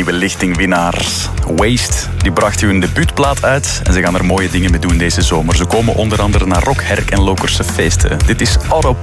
nieuwe lichtingwinnaars. Waste, die bracht hun debuutplaat uit en ze gaan er mooie dingen mee doen deze zomer. Ze komen onder andere naar Rock, Herk en Lokerse feesten. Dit is Autopilot.